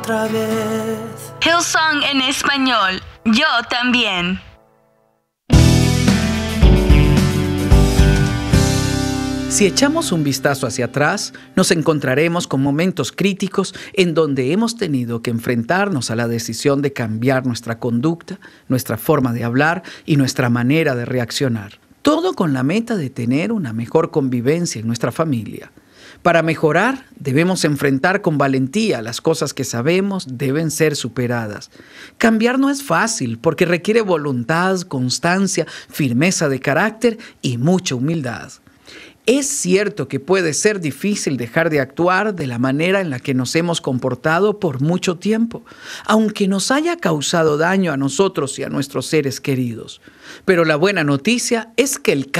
otra vez. Hillsong en español. Yo también. Si echamos un vistazo hacia atrás, nos encontraremos con momentos críticos en donde hemos tenido que enfrentarnos a la decisión de cambiar nuestra conducta, nuestra forma de hablar y nuestra manera de reaccionar. Todo con la meta de tener una mejor convivencia en nuestra familia. Para mejorar, debemos enfrentar con valentía las cosas que sabemos deben ser superadas. Cambiar no es fácil porque requiere voluntad, constancia, firmeza de carácter y mucha humildad. Es cierto que puede ser difícil dejar de actuar de la manera en la que nos hemos comportado por mucho tiempo, aunque nos haya causado daño a nosotros y a nuestros seres queridos. Pero la buena noticia es que el